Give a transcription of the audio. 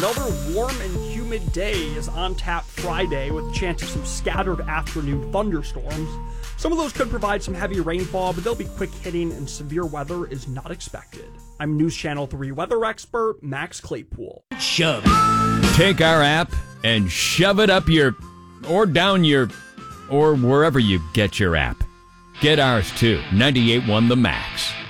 Another warm and humid day is on tap Friday with a chance of some scattered afternoon thunderstorms. Some of those could provide some heavy rainfall, but they'll be quick hitting and severe weather is not expected. I'm News Channel 3 weather expert Max Claypool. Shove it. Take our app and shove it up your, or down your, or wherever you get your app. Get ours too. 98.1 The Max.